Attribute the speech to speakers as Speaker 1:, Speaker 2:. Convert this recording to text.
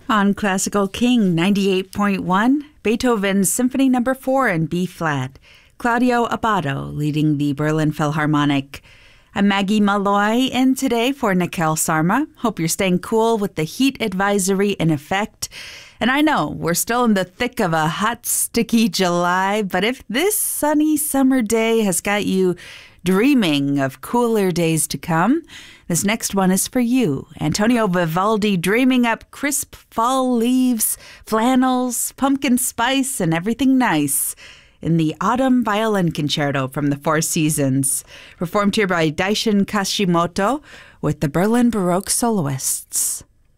Speaker 1: On Classical King 98.1, Beethoven's Symphony No. 4 in B-flat. Claudio Abbado leading the Berlin Philharmonic. I'm Maggie Malloy in today for Nikhil Sarma. Hope you're staying cool with the heat advisory in effect. And I know we're still in the thick of a hot, sticky July, but if this sunny summer day has got you dreaming of cooler days to come, this next one is for you. Antonio Vivaldi dreaming up crisp fall leaves, flannels, pumpkin spice, and everything nice in the Autumn Violin Concerto from the Four Seasons, performed here by Daishin Kashimoto with the Berlin Baroque Soloists.